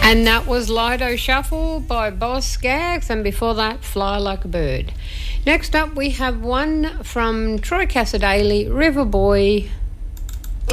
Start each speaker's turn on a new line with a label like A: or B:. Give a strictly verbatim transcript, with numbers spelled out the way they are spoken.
A: And that was Lido Shuffle by Boss Skaggs, and before that, Fly Like a Bird. Next up, we have one from Troy Cassadaly, River Boy,